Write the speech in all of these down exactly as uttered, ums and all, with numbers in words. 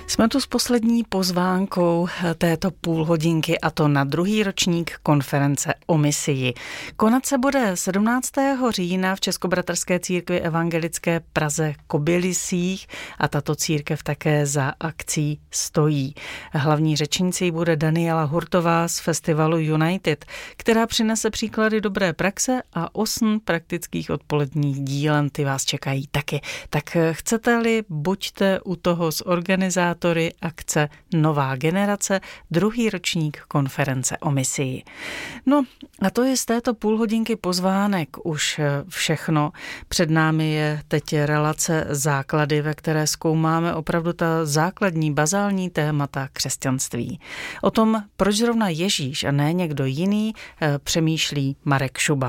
Jsme tu s poslední pozvánkou této půlhodinky, a to na druhý ročník konference o misii. Konat se bude sedmnáctého října v Českobratrské církvi evangelické Praze Kobylisích a tato církev také za akcí stojí. Hlavní řečnicí bude Daniela Hurtová z festivalu United, která přinese příklady dobré praxe a osm praktických odpoledních dílen. Ty vás čekají taky. Tak chcete-li, buďte u toho s organizátory akce Nová generace, druhý ročník konference o misii. No a to je z této půlhodinky pozvánek už všechno. Před námi je teď relace Základy, ve které zkoumáme opravdu ta základní, bazální témata křesťanství. O tom, proč zrovna Ježíš a ne někdo jiný, přemýšlí Marek Šuba.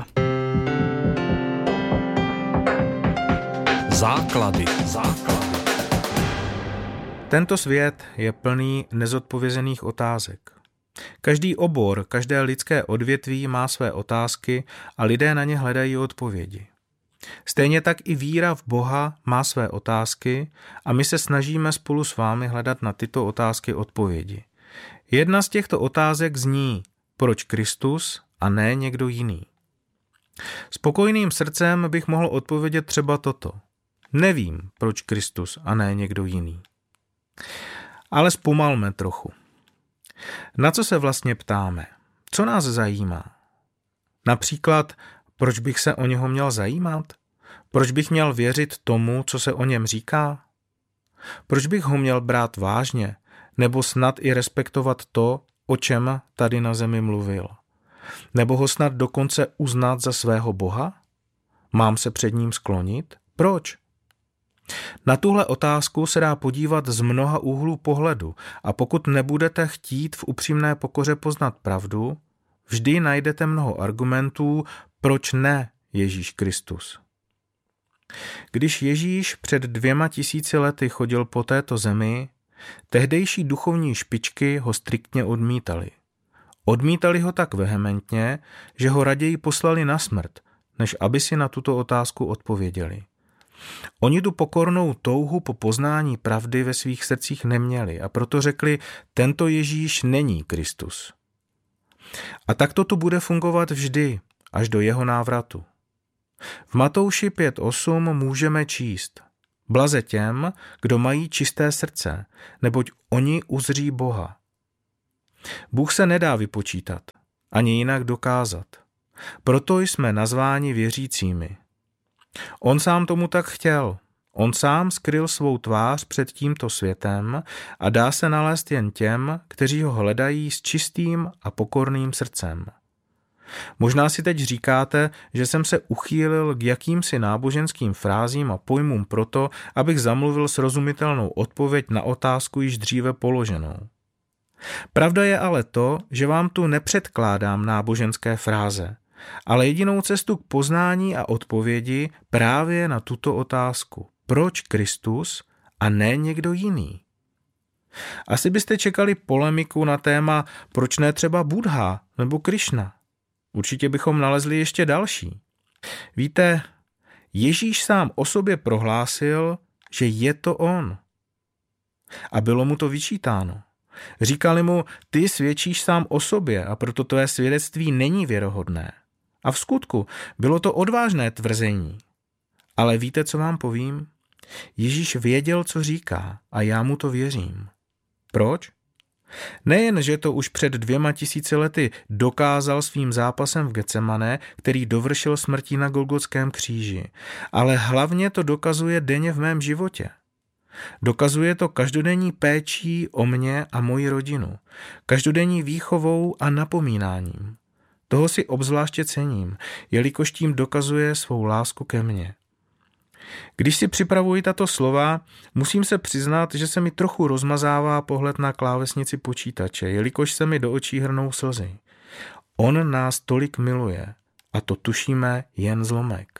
Základy. Základy. Tento svět je plný nezodpovězených otázek. Každý obor, každé lidské odvětví má své otázky a lidé na ně hledají odpovědi. Stejně tak i víra v Boha má své otázky a my se snažíme spolu s vámi hledat na tyto otázky odpovědi. Jedna z těchto otázek zní, proč Kristus a ne někdo jiný? Spokojným srdcem bych mohl odpovědět třeba toto. Nevím, proč Kristus a ne někdo jiný. Ale zpomalme trochu. Na co se vlastně ptáme? Co nás zajímá? Například, proč bych se o něho měl zajímat? Proč bych měl věřit tomu, co se o něm říká? Proč bych ho měl brát vážně, nebo snad i respektovat to, o čem tady na zemi mluvil? Nebo ho snad dokonce uznat za svého Boha? Mám se před ním sklonit? Proč? Na tuhle otázku se dá podívat z mnoha úhlů pohledu a pokud nebudete chtít v upřímné pokoře poznat pravdu, vždy najdete mnoho argumentů, proč ne Ježíš Kristus. Když Ježíš před dvěma tisíci lety chodil po této zemi, tehdejší duchovní špičky ho striktně odmítali. Odmítali ho tak vehementně, že ho raději poslali na smrt, než aby si na tuto otázku odpověděli. Oni tu pokornou touhu po poznání pravdy ve svých srdcích neměli a proto řekli, tento Ježíš není Kristus. A tak to tu bude fungovat vždy, až do jeho návratu. V Matouši pět osm můžeme číst: Blaze těm, kdo mají čisté srdce, neboť oni uzří Boha. Bůh se nedá vypočítat, ani jinak dokázat. Proto jsme nazváni věřícími. On sám tomu tak chtěl. On sám skryl svou tvář před tímto světem a dá se nalézt jen těm, kteří ho hledají s čistým a pokorným srdcem. Možná si teď říkáte, že jsem se uchýlil k jakýmsi náboženským frázím a pojmům proto, abych zamluvil srozumitelnou odpověď na otázku již dříve položenou. Pravda je ale to, že vám tu nepředkládám náboženské fráze, ale jedinou cestu k poznání a odpovědi právě na tuto otázku. Proč Kristus a ne někdo jiný? Asi byste čekali polemiku na téma, proč ne třeba Buddha nebo Krišna. Určitě bychom nalezli ještě další. Víte, Ježíš sám o sobě prohlásil, že je to on. A bylo mu to vyčítáno. Říkali mu, ty svědčíš sám o sobě a proto tvé svědectví není věrohodné. A v skutku bylo to odvážné tvrzení. Ale víte, co vám povím? Ježíš věděl, co říká a já mu to věřím. Proč? Nejen, že to už před dvěma tisíci lety dokázal svým zápasem v Getsemane, který dovršil smrtí na Golgotském kříži, ale hlavně to dokazuje denně v mém životě. Dokazuje to každodenní péčí o mě a moji rodinu, každodenní výchovou a napomínáním. Toho si obzvláště cením, jelikož tím dokazuje svou lásku ke mně. Když si připravuji tato slova, musím se přiznat, že se mi trochu rozmazává pohled na klávesnici počítače, jelikož se mi do očí hrnou slzy. On nás tolik miluje a to tušíme jen zlomek.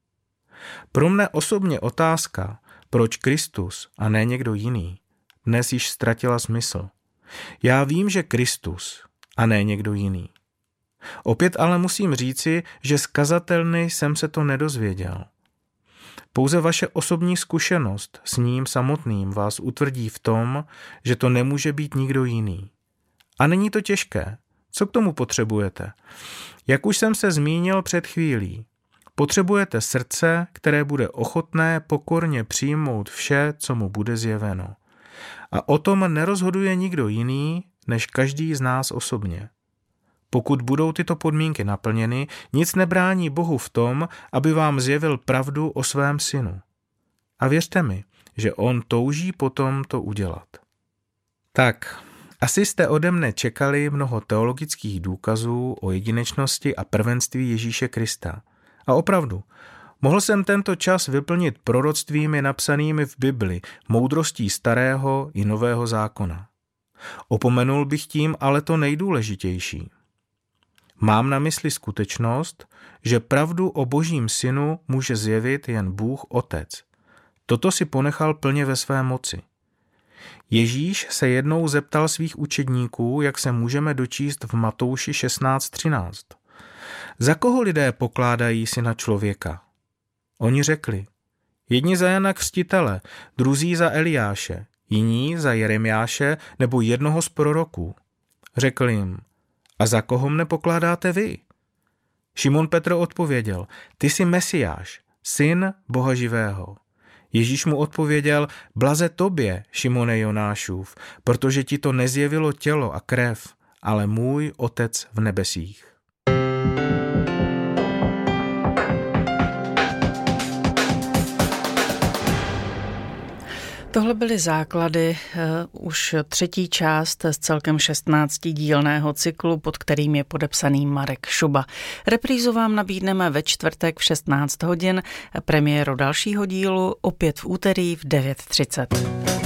Pro mne osobně otázka, proč Kristus a ne někdo jiný, dnes již ztratila smysl. Já vím, že Kristus a ne někdo jiný. Opět ale musím říci, že z kazatelny jsem se to nedozvěděl. Pouze vaše osobní zkušenost s ním samotným vás utvrdí v tom, že to nemůže být nikdo jiný. A není to těžké. Co k tomu potřebujete? Jak už jsem se zmínil před chvílí, potřebujete srdce, které bude ochotné pokorně přijmout vše, co mu bude zjeveno. A o tom nerozhoduje nikdo jiný, než každý z nás osobně. Pokud budou tyto podmínky naplněny, nic nebrání Bohu v tom, aby vám zjevil pravdu o svém synu. A věřte mi, že on touží potom to udělat. Tak, asi jste ode mne čekali mnoho teologických důkazů o jedinečnosti a prvenství Ježíše Krista. A opravdu, mohl jsem tento čas vyplnit proroctvími napsanými v Bibli, moudrostí starého i nového zákona. Opomenul bych tím ale to nejdůležitější. Mám na mysli skutečnost, že pravdu o Božím synu může zjevit jen Bůh Otec. Toto si ponechal plně ve své moci. Ježíš se jednou zeptal svých učedníků, jak se můžeme dočíst v Matouši šestnáct třináct. Za koho lidé pokládají syna člověka? Oni řekli, jedni za Jana Křtitele, druzí za Eliáše, jiní za Jeremiáše nebo jednoho z proroků. Řekl jim, a za koho mne pokládáte vy? Šimon Petr odpověděl, ty jsi Mesiáš, syn Boha živého. Ježíš mu odpověděl, blaze tobě, Šimone Jonášův, protože ti to nezjevilo tělo a krev, ale můj Otec v nebesích. Tohle byly základy uh, už třetí část z celkem šestnáctidílného cyklu, pod kterým je podepsaný Marek Šuba. Reprízu vám nabídneme ve čtvrtek v šestnáct hodin, premiéru dalšího dílu opět v úterý v devět třicet.